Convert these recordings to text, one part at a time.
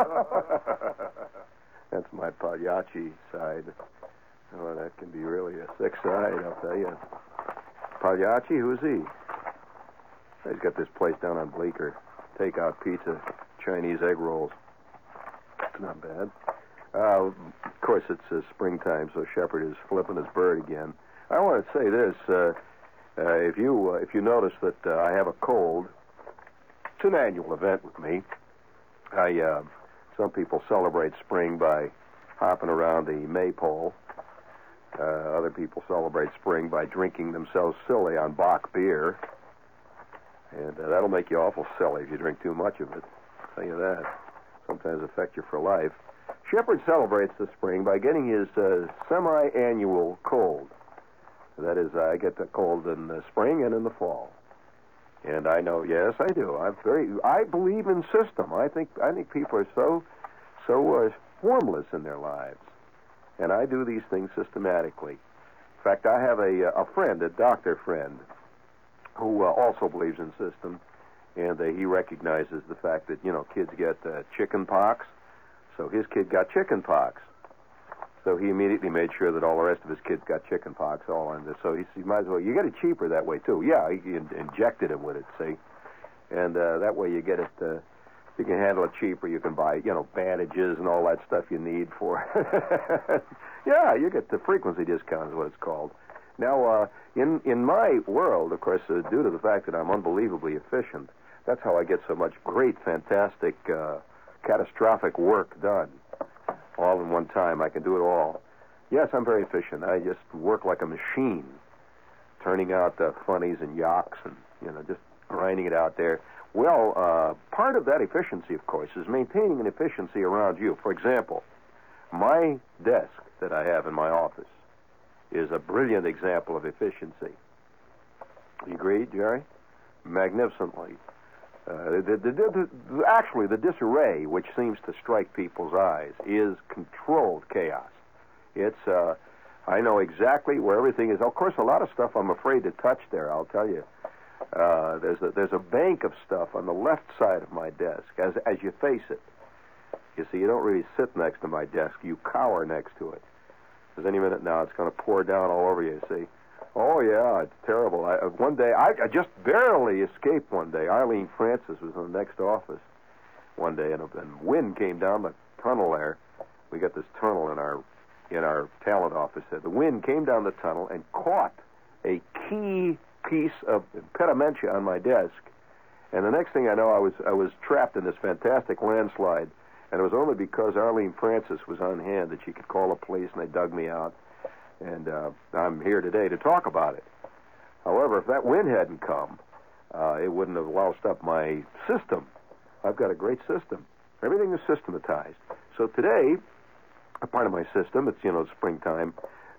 That's my Pagliacci side. Oh, that can be really a sick side, I'll tell you. Pagliacci, who's he? He's got this place down on Bleecker. Takeout pizza, Chinese egg rolls. Not bad. Of course, it's springtime, so Shepard is flipping his bird again. I want to say this. If you notice that I have a cold, it's an annual event with me. Some people celebrate spring by hopping around the maypole. Other people celebrate spring by drinking themselves silly on Bach beer. And that'll make you awful silly if you drink too much of it. I'll tell you that. Sometimes affect you for life. Shepard celebrates the spring by getting his semi-annual cold. That is, I get the cold in the spring and in the fall. And I know, yes, I do. I believe in system. I think people are so formless in their lives. And I do these things systematically. In fact, I have a friend, a doctor friend, who also believes in system, and he recognizes the fact that, kids get chicken pox. So his kid got chicken pox. So he immediately made sure that all the rest of his kids got chicken pox all on this. So he might as well, you get it cheaper that way, too. Yeah, he injected him with it, see? And that way you get it, you can handle it cheaper. You can buy, bandages and all that stuff you need for Yeah, you get the frequency discount is what it's called. Now, in my world, of course, due to the fact that I'm unbelievably efficient, that's how I get so much great, fantastic, catastrophic work done. All in one time. I can do it all. Yes, I'm very efficient. I just work like a machine, turning out funnies and yaks and, just grinding it out there. Well, part of that efficiency, of course, is maintaining an efficiency around you. For example, my desk that I have in my office is a brilliant example of efficiency. You agree, Jerry? Magnificently. Actually, the disarray which seems to strike people's eyes is controlled chaos. It's, I know exactly where everything is. Of course, a lot of stuff I'm afraid to touch there, I'll tell you. There's a bank of stuff on the left side of my desk as you face it. You see, you don't really sit next to my desk. You cower next to it. Because any minute now, it's going to pour down all over you, see. Oh, yeah, it's terrible. One day, I just barely escaped one day. Arlene Francis was in the next office one day, and wind came down the tunnel there. We got this tunnel in our talent office there. The wind came down the tunnel and caught a key piece of impedimenta on my desk. And the next thing I know, I was trapped in this fantastic landslide, and it was only because Arlene Francis was on hand that she could call the police, and they dug me out. And I'm here today to talk about it. However, if that wind hadn't come, it wouldn't have loused up my system. I've got a great system. Everything is systematized. So today, a part of my system, it's, springtime,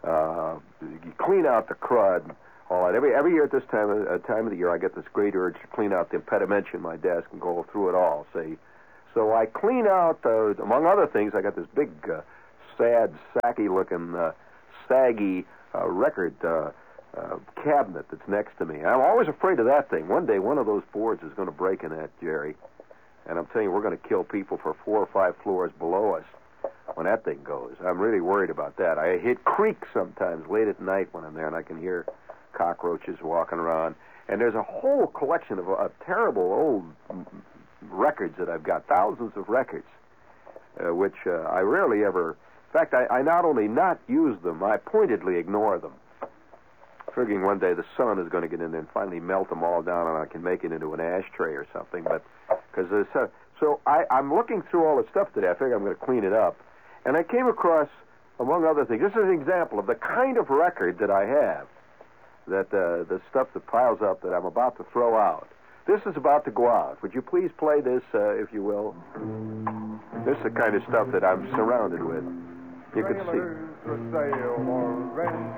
you clean out the crud, all that. Every year at this time of the year, I get this great urge to clean out the impedimenta in my desk and go through it all, see. So I clean out, among other things, I got this big, sad, sacky-looking, saggy record cabinet that's next to me. I'm always afraid of that thing. One day, one of those boards is going to break in that, Jerry. And I'm telling you, we're going to kill people for 4 or 5 floors below us when that thing goes. I'm really worried about that. I hit creaks sometimes late at night when I'm there, and I can hear cockroaches walking around. And there's a whole collection of terrible old records that I've got, thousands of records, which I rarely ever... In fact, I not only not use them, I pointedly ignore them, figuring one day the sun is going to get in there and finally melt them all down, and I can make it into an ashtray or something. But because so I'm looking through all the stuff today. I figure I'm going to clean it up, and I came across, among other things, this is an example of the kind of record that I have, that the stuff that piles up that I'm about to throw out. This is about to go out. Would you please play this, if you will? This is the kind of stuff that I'm surrounded with. You can see. For sale or rent.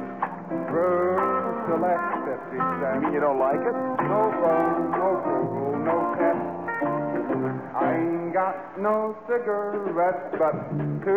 Room select 50 cents. You mean you don't like it? No bone, no frugal, no pet. I ain't got no cigarettes, but